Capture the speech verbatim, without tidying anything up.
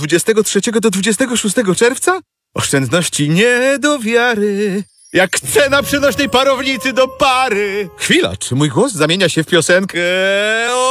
dwudziestego trzeciego do dwudziestego szóstego czerwca? Oszczędności nie do wiary. Jak cena przenośnej parownicy do pary. Chwila, czy mój głos zamienia się w piosenkę?